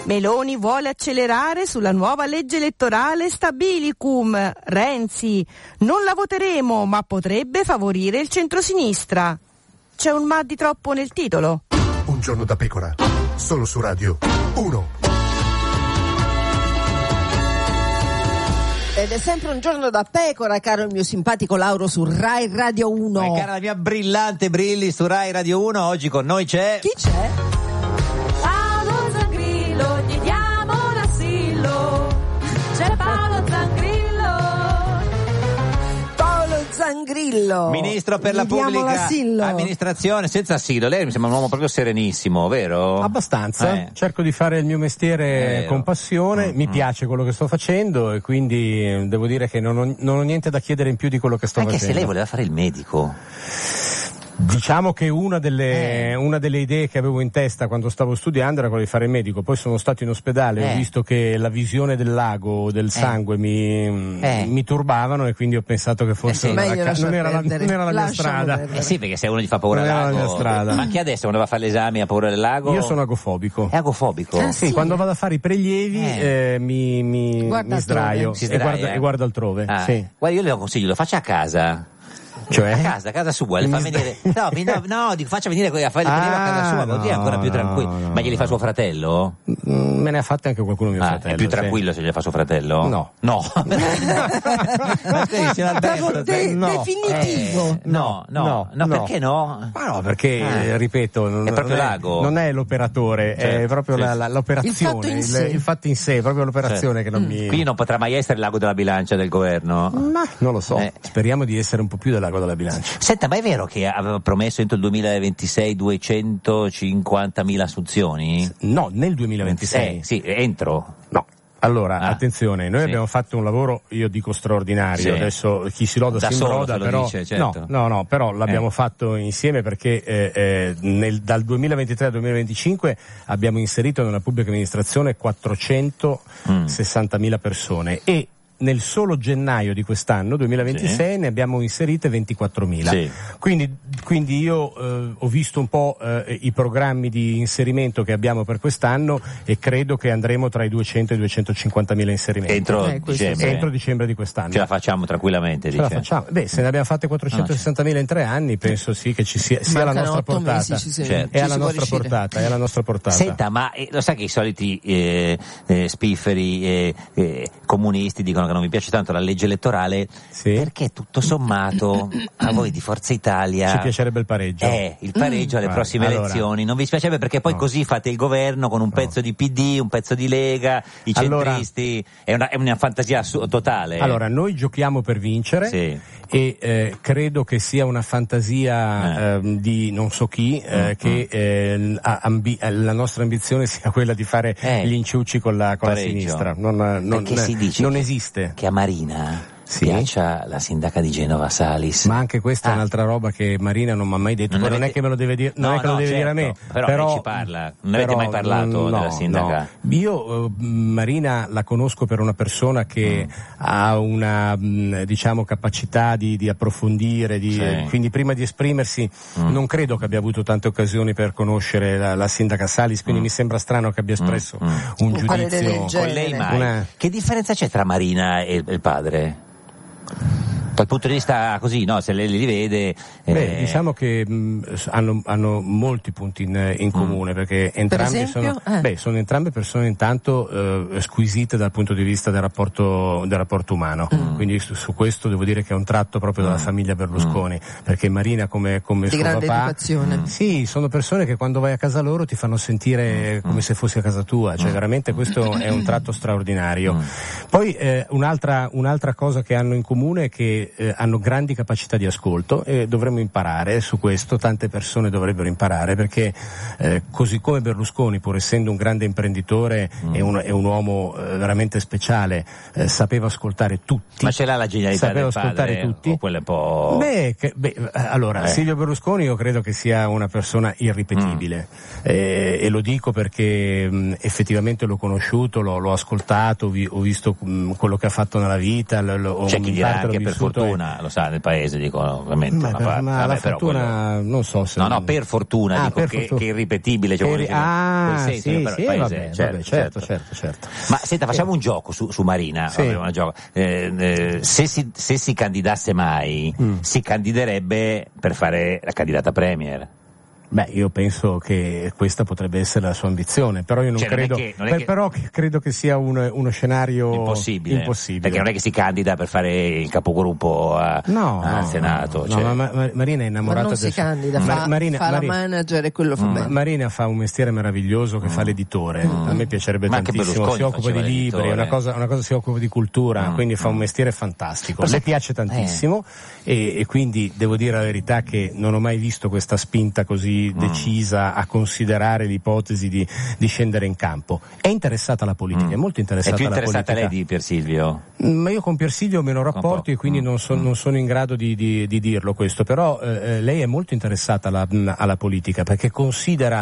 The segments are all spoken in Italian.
Meloni vuole accelerare sulla nuova legge elettorale Stabilicum. Renzi: non la voteremo, ma potrebbe favorire il centrosinistra. C'è un ma di troppo nel titolo. Un giorno da pecora, solo su Radio 1. Ed è sempre un giorno da pecora, caro il mio simpatico Lauro, su Rai Radio 1. E cara la mia brillante Brilli su Rai Radio 1, oggi con noi c'è... Chi c'è? Paolo Zangrillo, gli diamo l'asilo. C'è Paolo Zangrillo. Paolo Zangrillo, Ministro per la pubblica l'asilo. amministrazione, senza asilo. Lei mi sembra un uomo proprio serenissimo, vero? Abbastanza, cerco di fare il mio mestiere con passione, mi piace quello che sto facendo e quindi devo dire che non ho niente da chiedere in più di quello che sto Anche facendo. se lei voleva fare il medico. Diciamo che una delle idee che avevo in testa quando stavo studiando era quella di fare il medico, poi sono stato in ospedale, ho visto che la visione del lago, del sangue mi turbavano e quindi ho pensato che forse non era la mia strada. Sì, perché se uno gli fa paura al lago. Non era la mia strada. Ma anche adesso quando va a fare l'esame ha paura del lago? Io sono agofobico. È agofobico? Sì, quando vado a fare i prelievi mi sdraio e guardo altrove. Sì. Guarda, io le consiglio, lo faccia a casa. Cioè? A casa sua, le fa venire. Dico, faccia venire a fare il prelievo a casa sua, così è ancora più tranquillo. Ma glieli fa suo fratello? Me ne ha fatte anche qualcuno mio fratello. È più tranquillo se gliele fa suo fratello? No. Definitivo. No, perché no? Ma no, perché ripeto, è proprio l'ago. Non è l'operatore, è proprio l'operazione, il fatto in sé, proprio l'operazione che non mi. Quindi non potrà mai essere l'ago della bilancia del governo? Ma non lo so. Speriamo di essere un po' più dell'ago della bilancia. Senta, ma è vero che aveva promesso entro il 2026 250.000 assunzioni? No, nel 2026. Sì, entro. No. Allora, attenzione, noi abbiamo fatto un lavoro, io dico straordinario, adesso chi si loda si imbroda, però dice, certo. no, però l'abbiamo fatto insieme perché dal 2023 al 2025 abbiamo inserito nella pubblica amministrazione 460.000 persone e nel solo gennaio di quest'anno, 2026, ne abbiamo inserite 24.000. Sì. Quindi io ho visto un po' i programmi di inserimento che abbiamo per quest'anno e credo che andremo tra i 200 e i 250.000 inserimenti. Entro dicembre di quest'anno. Ce la facciamo tranquillamente, la facciamo. Se ne abbiamo fatte 460.000 in 3 anni, penso sì che ci sia alla nostra portata. È alla nostra portata. Senta, ma lo sa che i soliti spifferi comunisti dicono che non mi piace tanto la legge elettorale, perché tutto sommato a voi di Forza Italia ci piacerebbe il pareggio. Il pareggio alle prossime elezioni non vi spiacerebbe, perché poi così fate il governo con un pezzo di PD, un pezzo di Lega, i centristi, è una fantasia totale. Allora, noi giochiamo per vincere e credo che sia una fantasia di non so chi, che la nostra ambizione sia quella di fare gli inciucci con la sinistra. Perché si dice non esiste. Che a Marina piaccia la sindaca di Genova Salis. Ma anche questa è un'altra roba che Marina non mi ha mai detto, non è che me lo deve dire, non è che lo deve dire a me. Però lei ci parla, non avete mai parlato della sindaca? No. Io Marina la conosco per una persona che ha una capacità di approfondire, quindi prima di esprimersi non credo che abbia avuto tante occasioni per conoscere la sindaca Salis, quindi mi sembra strano che abbia espresso un giudizio con lei mai. Che differenza c'è tra Marina e il padre? Dal punto di vista così, no? Se lei li vede. Diciamo che hanno molti punti in comune, perché entrambi sono entrambe persone intanto squisite dal punto di vista del rapporto umano. Quindi su questo devo dire che è un tratto proprio della famiglia Berlusconi, perché Marina come di suo grande papà. Educazione. Sì, sono persone che quando vai a casa loro ti fanno sentire come se fossi a casa tua, cioè veramente questo è un tratto straordinario. Poi un'altra cosa che hanno in comune è che hanno grandi capacità di ascolto e dovremmo imparare su questo, tante persone dovrebbero imparare, perché così come Berlusconi, pur essendo un grande imprenditore e un uomo veramente speciale, sapeva ascoltare tutti. Ma ce l'ha la genialità del padre? Sapeva ascoltare tutti. O quella un po'... Silvio Berlusconi io credo che sia una persona irripetibile e lo dico perché effettivamente l'ho conosciuto, l'ho ascoltato, ho visto quello che ha fatto nella vita, c'è chi dirà anche per fortuna fortuna, lo sa, nel paese dicono ovviamente. Ma la fortuna quello... non so se... No, per fortuna, dico per che fortuna. è irripetibile. Cioè, sì, paese, certo. Ma senta, facciamo un gioco su Marina. Sì. Un gioco. Se si candidasse mai, si candiderebbe per fare la candidata premier. Beh, io penso che questa potrebbe essere la sua ambizione, però io non credo. Però credo che sia uno scenario impossibile. Perché non è che si candida per fare il capogruppo al Senato. No, ma Marina è innamorata non si candida, fa la manager e quello fa bene. Marina fa un mestiere meraviglioso che fa l'editore. A me piacerebbe tantissimo. Si occupa di libri, una cosa si occupa di cultura, quindi fa un mestiere fantastico. Le piace tantissimo e quindi devo dire la verità che non ho mai visto questa spinta così decisa a considerare l'ipotesi di scendere in campo. È interessata alla politica, è molto interessata alla politica. È più interessata lei di Piersilvio? Ma io con Piersilvio ho meno rapporti e quindi non sono in grado di dirlo questo, però lei è molto interessata alla politica perché considera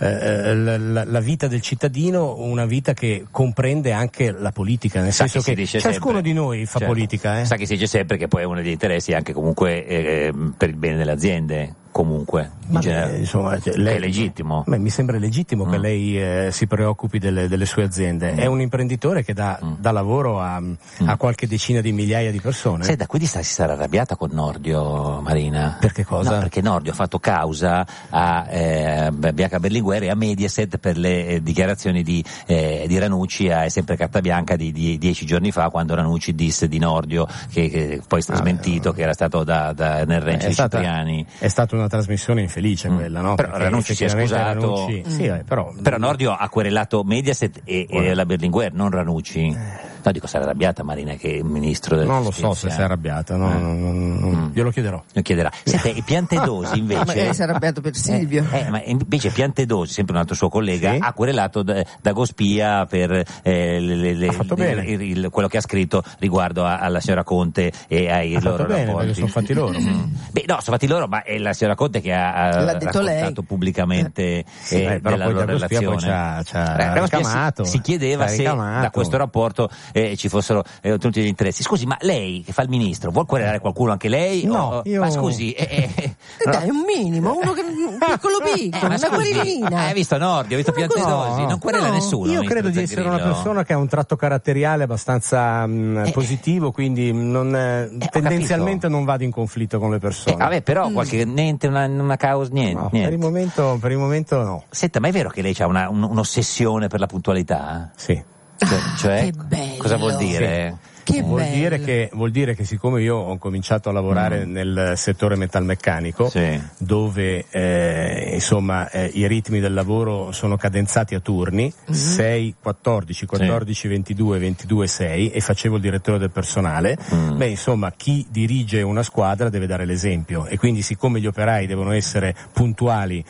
la vita del cittadino una vita che comprende anche la politica, nel senso che ciascuno di noi fa politica. Sa che si dice sempre che poi è uno degli interessi anche comunque per il bene delle aziende. Comunque, in generale, insomma, lei, è legittimo. Mi sembra legittimo che lei si preoccupi delle sue aziende. È un imprenditore che dà lavoro a qualche decina di migliaia di persone. Da quindi si sarà arrabbiata con Nordio, Marina. Perché cosa? No, perché Nordio ha fatto causa a Bianca Berlinguer e a Mediaset per le dichiarazioni di Ranucci a sempre carta bianca di 10 giorni fa, quando Ranucci disse di Nordio che poi è stato smentito che era stato nel ranch di Cipriani. È stata una trasmissione infelice quella, no? Però Ranucci si è scusato. Però Nordio ha querelato Mediaset e la Berlinguer, non Ranucci. No, dico, sarà arrabbiata Marina che è il ministro della giustizia. Non lo so se si è arrabbiata, glielo chiederò. Lo chiederà. Senta, e Piantedosi invece... magari si è arrabbiato per Silvio. Ma invece Piantedosi, sempre un altro suo collega, ha querelato Dagospia per quello che ha scritto riguardo alla signora Conte e ai loro rapporti. Perché sono fatti loro. Sono fatti loro, ma è la signora Conte che ha raccontato pubblicamente della loro relazione. Si chiedeva se da questo rapporto ci fossero ottenuti degli interessi. Scusi, ma lei che fa il ministro vuol querelare qualcuno anche lei? No, ma scusi, dai, un minimo, uno che piccolo, una querelina. Hai visto Nordio, hai visto Piantedosi, non querela nessuno. Io credo di essere una persona che ha un tratto caratteriale abbastanza positivo, quindi tendenzialmente non vado in conflitto con le persone. Però qualche niente, una causa, niente. No, per il momento no. Senta, ma è vero che lei ha un'ossessione per la puntualità? Sì. Cioè, che bello. Cosa vuol dire? Sì. Che vuol dire che siccome io ho cominciato a lavorare nel settore metalmeccanico, dove i ritmi del lavoro sono cadenzati a turni, 6, 14, 14, 22, 22, 6, e facevo il direttore del personale, chi dirige una squadra deve dare l'esempio, e quindi siccome gli operai devono essere puntuali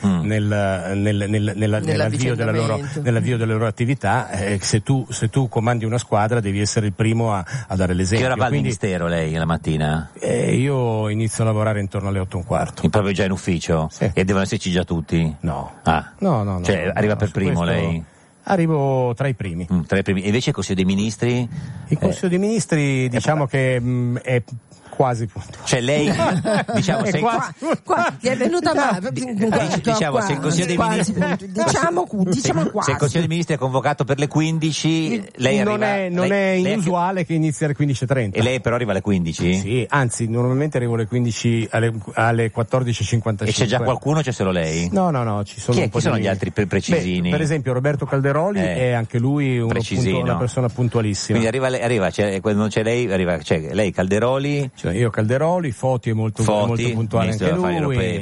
nell'avvio della loro attività, se tu comandi una squadra devi essere il primo a dare l'esempio. Che ora va al ministero lei la mattina? Io inizio a lavorare intorno alle 8:15. Proprio già in ufficio? Sì. E devono esserci già tutti? No. No. Cioè arriva per primo lei? Arrivo tra i primi. E invece il Consiglio dei Ministri? Il Consiglio dei Ministri che è quasi punto. Cioè lei diciamo se ti è venuta male. Diciamo se il Consiglio dei Ministri diciamo qua. Se il Consiglio dei Ministri è convocato per le 15, lei arriva. Non è inusuale che inizi alle 15:30. E lei però arriva alle 15? Sì, anzi normalmente arrivo alle 15 alle 14:55. E c'è già qualcuno o c'è solo lei? No, ci sono chi sono gli altri precisini? Per esempio Roberto Calderoli è anche lui una persona puntualissima. Quindi arriva quando non c'è lei, lei Calderoli. Io Calderoli, Foti è molto puntuale anche lui. Europei,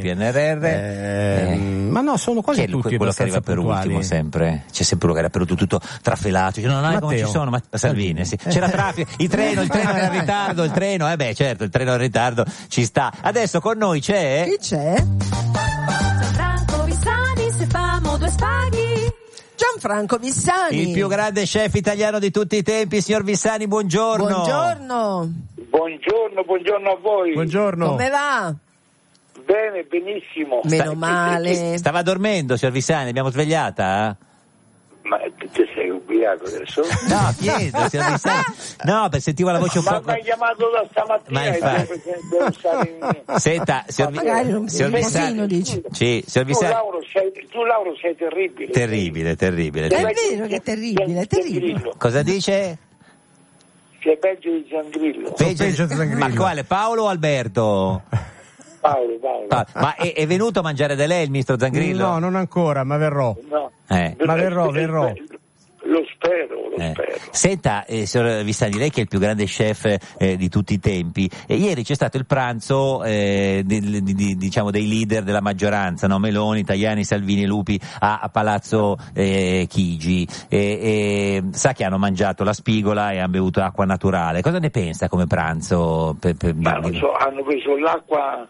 PNRR. Ma no, sono quasi tutti quello che arriva per puntuali. Ultimo sempre. C'è sempre uno che era per tutto trafelato. Come ci sono? Salvini, sì. C'era traffico, il treno era in ritardo, il treno in ritardo ci sta. Adesso con noi c'è? Chi c'è? Gianfranco Vissani, se famo due spaghi. Gianfranco Vissani, il più grande chef italiano di tutti i tempi. Signor Vissani, buongiorno. Buongiorno a voi. Buongiorno. Come va? Bene, benissimo. Meno male. Stava dormendo, signor Vissani, abbiamo svegliata? Ma sei ubriaco adesso? No, chiedo, signor Vissani. No, sentivo la voce un Ma po'. mi hai chiamato da stamattina Ma e infatti. devo stare in... Senta, signor Magari non signor sei Vissani. così, dici. Sì, signor Vissani. Tu Lauro sei terribile. Terribile. È vero che è terribile, è terribile. Cosa dice? Sei peggio di Zangrillo. Peggio di Zangrillo. Ma quale? Paolo o Alberto? Paolo. Ma è venuto a mangiare da lei il ministro Zangrillo? No, non ancora, ma verrò. No. Ma verrò. Lo spero. Senta, signor Vissani, lei che è il più grande chef di tutti i tempi, ieri c'è stato il pranzo diciamo dei leader della maggioranza, no? Meloni, Tajani, Salvini e Lupi a Palazzo Chigi, sa che hanno mangiato la spigola e hanno bevuto acqua naturale. Cosa ne pensa come pranzo? Ma non so, hanno preso l'acqua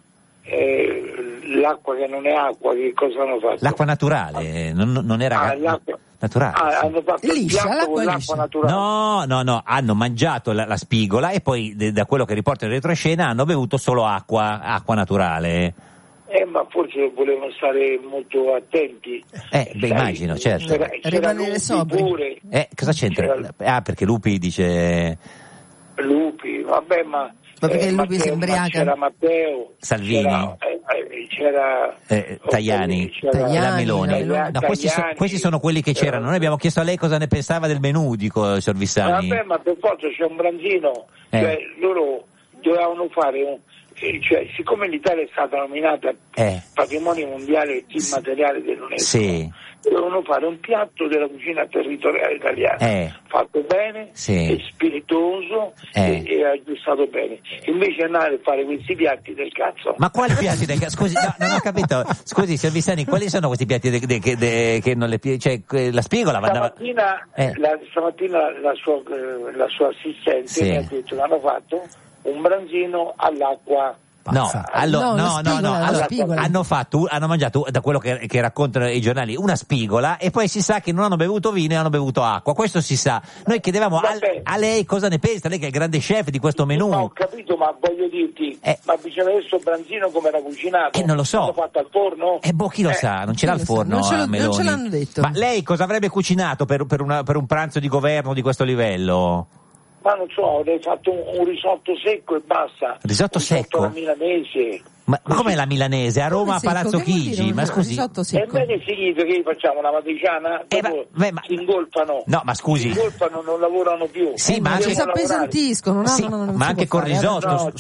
che non è acqua, che cosa hanno fatto? L'acqua naturale, non era l'acqua naturale. sì. Hanno fatto il piatto con l'acqua naturale. No, hanno mangiato la spigola e poi da quello che riportano in retroscena hanno bevuto solo acqua naturale. Ma forse volevano stare molto attenti. Immagino, certo. Rimanere sobri. Pure. Cosa c'entra? Perché Lupi dice... Lupi, vabbè, ma perché Lupi Matteo, si ubriaca. C'era Matteo, Salvini, c'era Tajani, la Meloni. No, questi sono quelli che c'erano. Noi abbiamo chiesto a lei cosa ne pensava del menù, dico, signor Vissani. Vabbè, ma per forza c'è un branzino, cioè loro dovevano fare cioè, siccome l'Italia è stata nominata patrimonio mondiale immateriale dell'UNESCO, dovevano fare un piatto della cucina territoriale italiana fatto bene, e spiritoso e aggiustato bene. Invece andare a fare questi piatti del cazzo. Ma quali piatti del cazzo? Scusi, no, non ho capito. Scusi, signor Vissani, quali sono questi piatti che non le piace? Cioè, la spigola stamattina la sua assistente mi ha detto che hanno fatto un branzino all'acqua. Allora, hanno mangiato, da quello che raccontano i giornali, una spigola e poi si sa che non hanno bevuto vino e hanno bevuto acqua. Questo si sa. Noi chiedevamo a lei cosa ne pensa, lei che è il grande chef di questo menù. Ho capito, ma voglio dirti, ma bisogna adesso il branzino come era cucinato? Non lo so. L'hanno fatto al forno? Chi lo sa, non ce l'ha il forno. Non ce l'hanno detto. Ma lei cosa avrebbe cucinato per un pranzo di governo di questo livello? Ma non so, avrei fatto un risotto secco e basta. Risotto secco? La milanese. Ma com'è la milanese? A Roma, a Palazzo Chigi? Ma scusi. Ebbene significa che facciamo la matriciana? Si ingolfano. No, ma scusi. Si ingolfano, non lavorano più. Sì, ma si appesantiscono. Ma anche con risotto.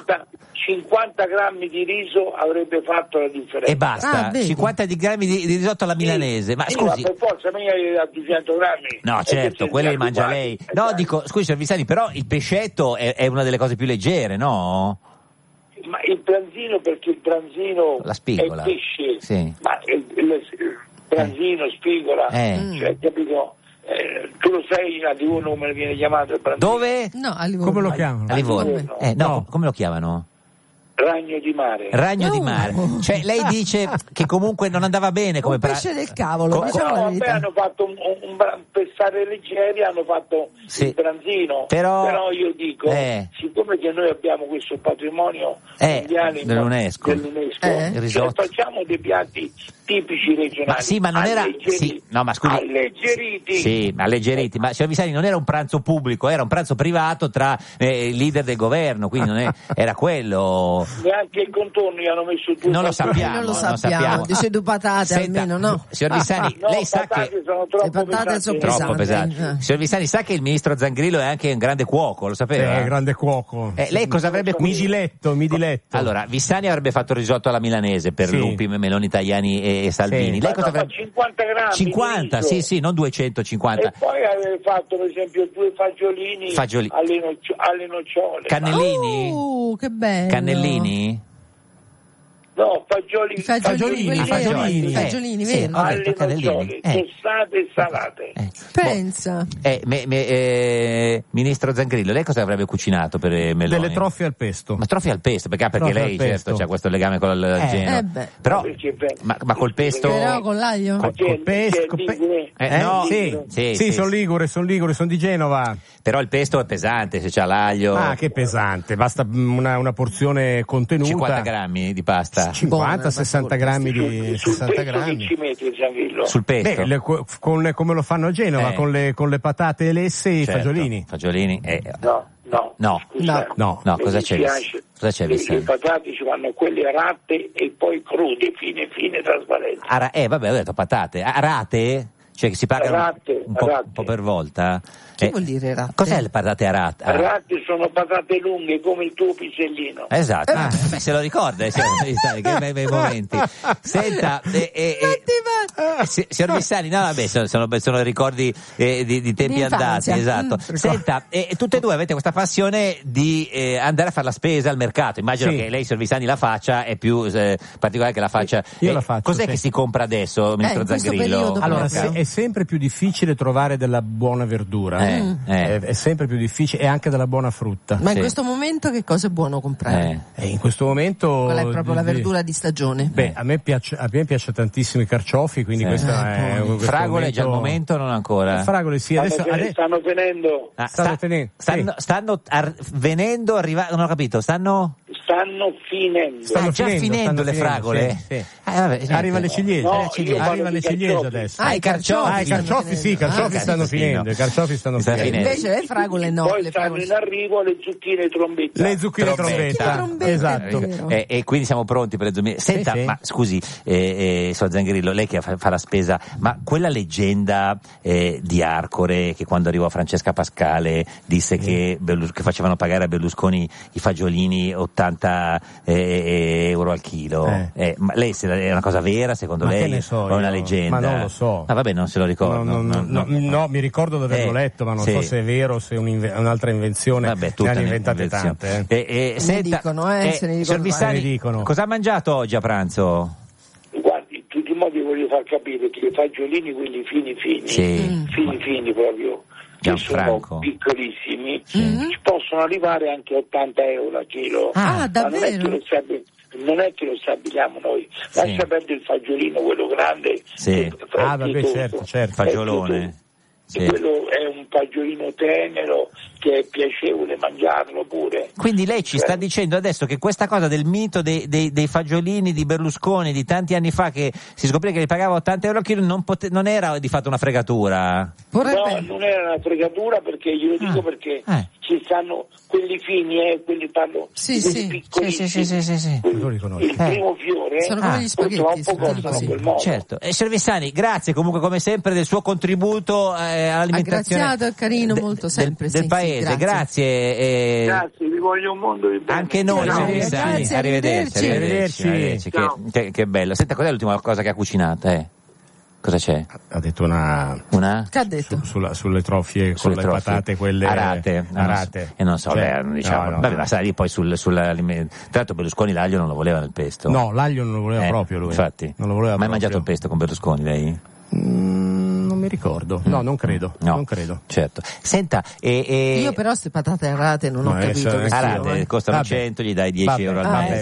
50 grammi di riso avrebbe fatto la differenza. E basta, 50 grammi di risotto alla milanese. Ma scusi. Ma per forza mica a 200 grammi. No, certo, quelli li mangia lei. No, dico, scusi, signor Vissani, però il pescetto è una delle cose più leggere, no? Ma il branzino, perché il branzino la spigola. È pesce, sì. Ma il branzino, spigola, cioè, capito? Tu lo sai a Livorno come viene chiamato il branzino? Dove? No, a Livorno. Come lo chiamano? A Livorno. No, come lo chiamano? Ragno di mare. Ragno di mare. Cioè lei dice che comunque non andava bene come pesce del cavolo. Hanno fatto per stare leggeri, hanno fatto il branzino. Però io dico, siccome che noi abbiamo questo patrimonio mondiale dell'UNESCO, cioè facciamo dei piatti tipici regionali. Ma non era alleggeriti. Sì, alleggeriti. Ma signor Vissani, non era un pranzo pubblico, era un pranzo privato tra leader del governo, quindi non era quello. Neanche il contorno gli hanno messo due. Non lo sappiamo. Dice due patate. Senta, almeno, no? Signor Vissani, lei sa che sono troppo pesanti. Signor Vissani, sa che il ministro Zangrillo è anche un grande cuoco, lo sapeva? È grande cuoco. Lei cosa avrebbe mi diletto. Allora, Vissani avrebbe fatto il risotto alla milanese per Lupi, Meloni, Tajani e Salvini. Lei cosa avrebbe? 50 grammi. 50, sì, non 250. E poi avrebbe fatto per esempio 2 fagiolini. Alle nocciole. Cannellini? Che bello. Cannellini? No, fagiolini verdi. Alle nocciole, tostate e salate. Pensa. Ministro Zangrillo, lei cosa avrebbe cucinato per Meloni? Delle trofie al pesto. Ma trofie al pesto, perché lei certo c'ha questo legame con il Genoa. Però, ma col pesto? Però con l'aglio? Col pesto? No, sì, sono ligure, sono di Genova. Però il pesto è pesante, se c'ha l'aglio. Ah, che pesante, basta una porzione contenuta. 50 grammi di pasta. pasta? 50-60 grammi di 60 grammi. Ci metti, Zangrillo? Sul pesto? Come lo fanno a Genova, con le patate lesse e i fagiolini. Fagiolini. No, cosa c'è? Cosa c'è? Le patate ci vanno quelle aratte e poi crude, fine, trasparenti. Vabbè, ho detto patate. Arate? Cioè che si paga un po' per volta? Che vuol dire ratte? Cos'è le patate arate? Ratte sono patate lunghe come il tuo pisellino. Esatto, se lo ricorda, che bei momenti. Senta, signor Vissani, no, vabbè, sono ricordi di tempi andati, esatto. Senta, tutte e due avete questa passione di andare a fare la spesa al mercato. Immagino che lei, signor Vissani, la faccia è più particolare che la faccia. Io la faccio. Cos'è che si compra adesso, ministro Zangrillo? Allora, è sempre più difficile trovare della buona verdura. È sempre più difficile, e anche della buona frutta. Ma in questo momento che cosa è buono comprare? In questo momento qual è proprio la verdura di stagione? A me piace tantissimo i carciofi, quindi questa è fragole già al momento non ancora. Fragole sì, adesso stanno venendo. Stanno venendo, arrivando, non ho capito, stanno finendo le fragole. Sì. Arriva le ciliegie. Arriva le ciliegie adesso. I carciofi. I carciofi stanno finendo. Invece le fragole no. Poi stanno in arrivo le zucchine trombetta. Le zucchine trombetta. Esatto. E quindi siamo pronti per le 2000. Senta, ma scusi, so Zangrillo, lei che fa la spesa, ma quella leggenda di Arcore che quando arrivò Francesca Pascale disse che facevano pagare a Berlusconi i fagiolini 80 euro al chilo. Ma lei è una cosa vera secondo lei? Che ne so, o è una leggenda? Ma non lo so. Vabbè, non se lo ricordo. No, mi ricordo di averlo letto, ma non so se è vero, se è un'altra invenzione. Vabbè, ne hanno inventate tante. Signor Vissani, cosa ha mangiato oggi a pranzo? Guardi, in tutti i modi voglio far capire che i fagiolini, quelli fini proprio, che sono piccolissimi, ci possono arrivare anche a 80 euro a chilo. Davvero? Non è che lo stabiliamo noi, lascia perdere il fagiolino, quello grande. Certo. Fagiolone. Quello è un fagiolino tenero che è piacevole mangiarlo pure. Quindi lei ci sta dicendo adesso che questa cosa del mito dei fagiolini di Berlusconi di tanti anni fa, che si scoprì che li pagava 80 euro al chilo, non era di fatto una fregatura? No, non era una fregatura, perché glielo dico perché ci stanno quelli fini, quelli parlo piccolissimi. Sì. Il primo fiore sono come gli spaghetti, costano quel modo. Certo. Signor Vissani, grazie comunque come sempre del suo contributo all'alimentazione aggraziato, carino, molto sempre del paese. Grazie. Grazie, vi voglio un mondo di bene. Anche noi, Grazie, arrivederci. Che bello. Senta, cos'è l'ultima cosa che ha cucinato? Cosa c'è? Ha detto una? Che ha detto? Sulle trofie, con le patate, quelle arate. Non so, diciamo. No. Vabbè, ma sai, poi tra l'altro Berlusconi l'aglio non lo voleva nel pesto. No, l'aglio non lo voleva proprio lui. Infatti. Non lo voleva mai proprio. Mangiato il pesto con Berlusconi lei? Non mi ricordo. No, non credo. Non credo. Certo. Senta, io però queste patate arate non ho capito. Arate costano 100, gli dai 10 euro al mese.